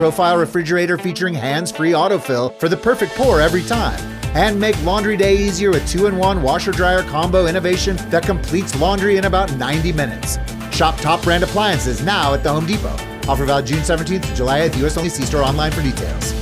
profile refrigerator featuring hands-free autofill for the perfect pour every time. And make laundry day easier with 2-in-1 washer-dryer combo innovation that completes laundry in about 90 minutes. Shop top brand appliances now at the Home Depot. Offer valid June 17th to July 8th, US only. See store online for details.